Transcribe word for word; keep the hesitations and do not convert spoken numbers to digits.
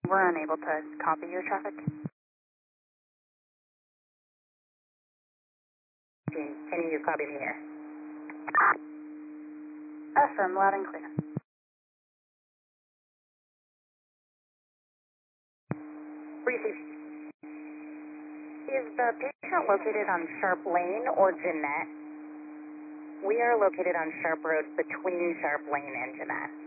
We're unable to copy your traffic. Can you copy me here? Affirm, loud and clear. Receive. Is the patient located on Sharp Lane or Jeanette? We are located on Sharp Road between Sharp Lane and Jeanette.